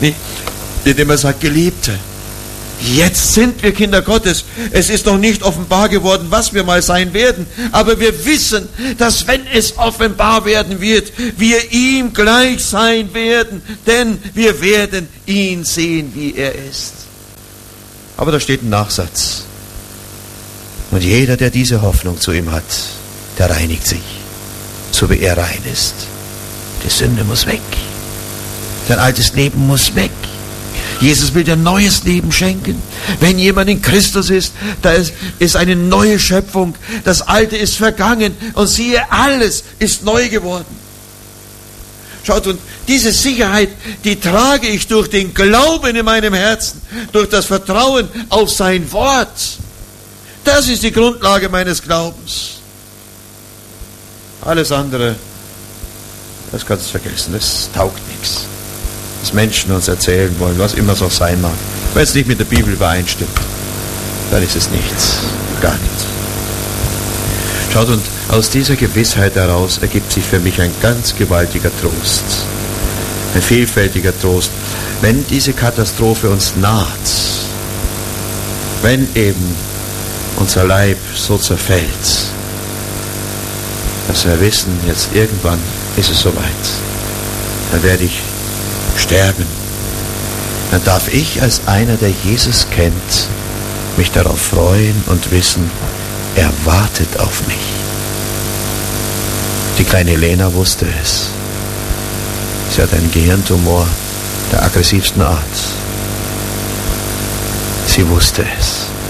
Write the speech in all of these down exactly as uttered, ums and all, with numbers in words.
Nicht? Indem er sagt, Geliebte, jetzt sind wir Kinder Gottes. Es ist noch nicht offenbar geworden, was wir mal sein werden. Aber wir wissen, dass wenn es offenbar werden wird, wir ihm gleich sein werden. Denn wir werden ihn sehen, wie er ist. Aber da steht ein Nachsatz. Und jeder, der diese Hoffnung zu ihm hat, der reinigt sich, so wie er rein ist. Die Sünde muss weg. Dein altes Leben muss weg. Jesus will dir ein neues Leben schenken. Wenn jemand in Christus ist, da ist, ist eine neue Schöpfung. Das Alte ist vergangen und siehe, alles ist neu geworden. Schaut, und diese Sicherheit, die trage ich durch den Glauben in meinem Herzen, durch das Vertrauen auf sein Wort. Das ist die Grundlage meines Glaubens. Alles andere, das kannst du vergessen, das taugt nichts. Was Menschen uns erzählen wollen, was immer es auch sein mag. Wenn es nicht mit der Bibel übereinstimmt, dann ist es nichts, gar nichts. Schaut, und aus dieser Gewissheit heraus ergibt sich für mich ein ganz gewaltiger Trost, ein vielfältiger Trost. Wenn diese Katastrophe uns naht, wenn eben unser Leib so zerfällt, dass wir wissen, jetzt irgendwann ist es soweit, dann werde ich sterben, dann darf ich als einer, der Jesus kennt, mich darauf freuen und wissen, er wartet auf mich. Die kleine Lena wusste es. Sie hat einen Gehirntumor der aggressivsten Art. Sie wusste es.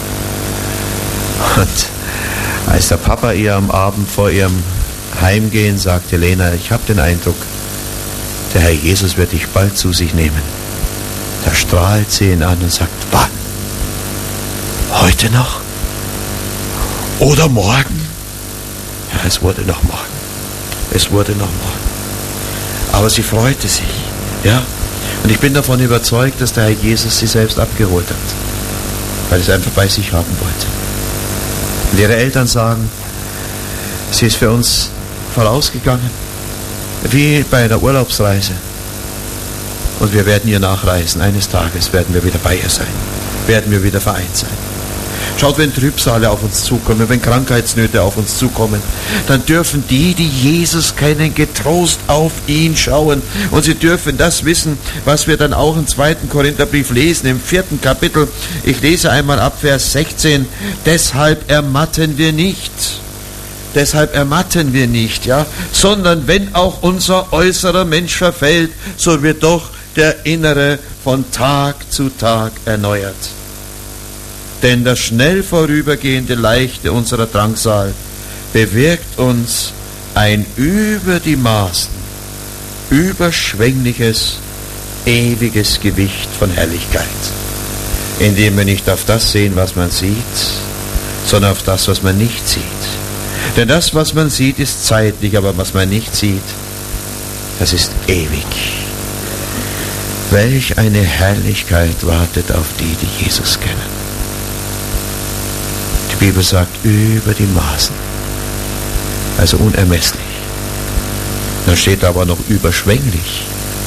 Und als der Papa ihr am Abend vor ihrem Heimgehen sagte, Lena, ich habe den Eindruck, der Herr Jesus wird dich bald zu sich nehmen. Da strahlt sie ihn an und sagt, wann? Heute noch? Oder morgen? Ja, es wurde noch morgen. Es wurde noch morgen. Aber sie freute sich. Ja? Und ich bin davon überzeugt, dass der Herr Jesus sie selbst abgeholt hat. Weil er es einfach bei sich haben wollte. Und ihre Eltern sagen, sie ist für uns vorausgegangen. Wie bei einer Urlaubsreise. Und wir werden ihr nachreisen. Eines Tages werden wir wieder bei ihr sein. Werden wir wieder vereint sein. Schaut, wenn Trübsale auf uns zukommen, wenn Krankheitsnöte auf uns zukommen, dann dürfen die, die Jesus kennen, getrost auf ihn schauen. Und sie dürfen das wissen, was wir dann auch im zweiten Korintherbrief lesen, im vierten Kapitel. Ich lese einmal ab Vers sechzehn. Deshalb ermatten wir nicht. Deshalb ermatten wir nicht, ja, sondern wenn auch unser äußerer Mensch verfällt, so wird doch der innere von Tag zu Tag erneuert. Denn das schnell vorübergehende Leichte unserer Drangsal bewirkt uns ein über die Maßen überschwängliches, ewiges Gewicht von Herrlichkeit, indem wir nicht auf das sehen, was man sieht, sondern auf das, was man nicht sieht. Denn das, was man sieht, ist zeitlich, aber was man nicht sieht, das ist ewig. Welch eine Herrlichkeit wartet auf die, die Jesus kennen. Die Bibel sagt, über die Maßen, also unermesslich. Dann steht aber noch überschwänglich.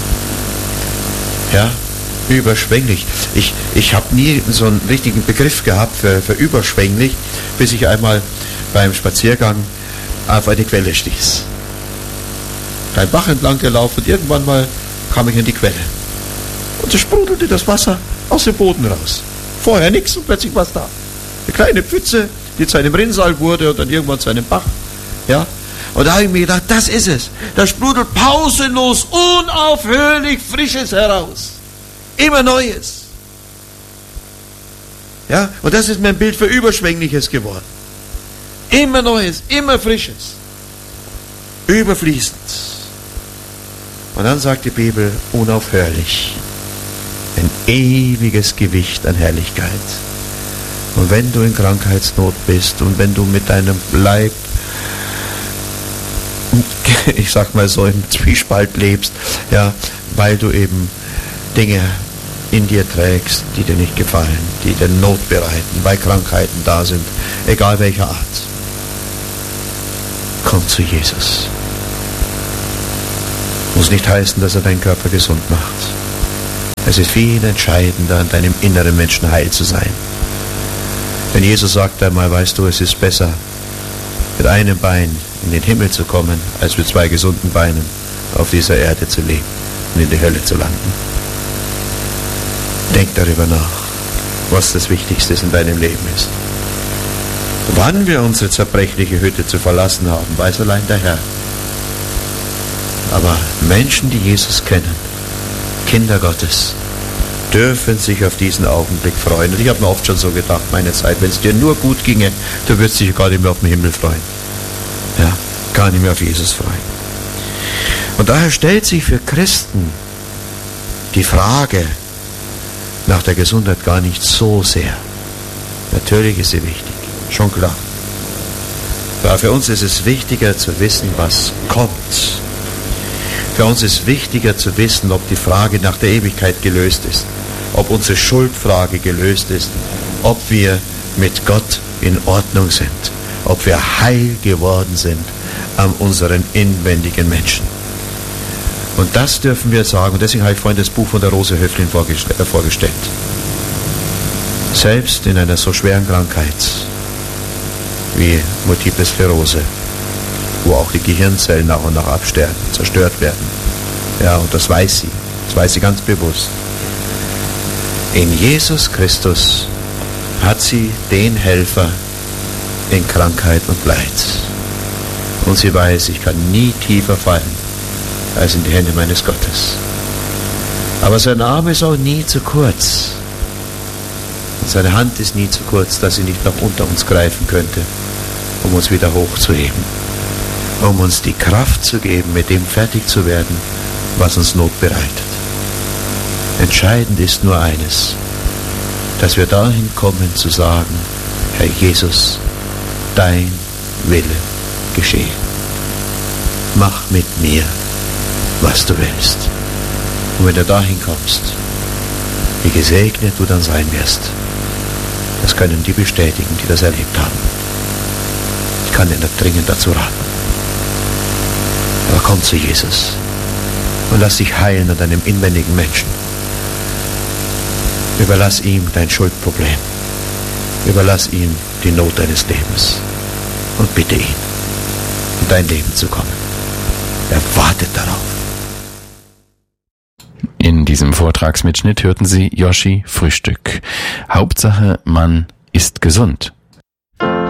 Ja, überschwänglich. Ich, ich habe nie so einen richtigen Begriff gehabt für, für überschwänglich, bis ich einmal beim Spaziergang auf eine Quelle stieß. Ein Bach entlang gelaufen und irgendwann mal kam ich in die Quelle. Und so sprudelte das Wasser aus dem Boden raus. Vorher nichts und plötzlich war es da. Eine kleine Pfütze, die zu einem Rinnsal wurde und dann irgendwann zu einem Bach. Ja? Und da habe ich mir gedacht, das ist es. Da sprudelt pausenlos, unaufhörlich Frisches heraus. Immer Neues. Ja? Und das ist mein Bild für Überschwängliches geworden. Immer Neues, immer Frisches. Überfließend. Und dann sagt die Bibel, unaufhörlich. Ein ewiges Gewicht an Herrlichkeit. Und wenn du in Krankheitsnot bist und wenn du mit deinem Leib, ich sag mal so, im Zwiespalt lebst, ja, weil du eben Dinge in dir trägst, die dir nicht gefallen, die dir Not bereiten, weil Krankheiten da sind, egal welcher Art. Komm zu Jesus. Muss nicht heißen, dass er deinen Körper gesund macht. Es ist viel entscheidender, an deinem inneren Menschen heil zu sein. Denn Jesus sagt einmal, weißt du, es ist besser, mit einem Bein in den Himmel zu kommen, als mit zwei gesunden Beinen auf dieser Erde zu leben und in die Hölle zu landen. Denk darüber nach, was das Wichtigste in deinem Leben ist. Wann wir unsere zerbrechliche Hütte zu verlassen haben, weiß allein der Herr. Aber Menschen, die Jesus kennen, Kinder Gottes, dürfen sich auf diesen Augenblick freuen. Und ich habe mir oft schon so gedacht, meine Zeit, wenn es dir nur gut ginge, du würdest dich gar nicht mehr auf den Himmel freuen. Ja, gar nicht mehr auf Jesus freuen. Und daher stellt sich für Christen die Frage nach der Gesundheit gar nicht so sehr. Natürlich ist sie wichtig, schon klar. Aber für uns ist es wichtiger zu wissen, was kommt. Für uns ist wichtiger zu wissen, ob die Frage nach der Ewigkeit gelöst ist, ob unsere Schuldfrage gelöst ist, ob wir mit Gott in Ordnung sind, ob wir heil geworden sind an unseren inwendigen Menschen. Und das dürfen wir sagen, und deswegen habe ich vorhin das Buch von der Rose Höflin vorgestellt. Selbst in einer so schweren Krankheit wie Multiple Sklerose, wo auch die Gehirnzellen nach und nach absterben, zerstört werden. Ja, und das weiß sie. Das weiß sie ganz bewusst. In Jesus Christus hat sie den Helfer in Krankheit und Leid. Und sie weiß, ich kann nie tiefer fallen als in die Hände meines Gottes. Aber sein Arm ist auch nie zu kurz. Und seine Hand ist nie zu kurz, dass sie nicht noch unter uns greifen könnte, um uns wieder hochzuheben. Um uns die Kraft zu geben, mit dem fertig zu werden, was uns Not bereitet. Entscheidend ist nur eines, dass wir dahin kommen zu sagen, Herr Jesus, dein Wille geschehe. Mach mit mir, was du willst. Und wenn du dahin kommst, wie gesegnet du dann sein wirst, das können die bestätigen, die das erlebt haben. Ich kann dir dringend dazu raten. Aber komm zu Jesus und lass dich heilen an deinem inwendigen Menschen. Überlass ihm dein Schuldproblem. Überlass ihm die Not deines Lebens und bitte ihn, in dein Leben zu kommen. Er wartet darauf. In diesem Vortragsmitschnitt hörten Sie Joschi Frühstück. Hauptsache, man ist gesund.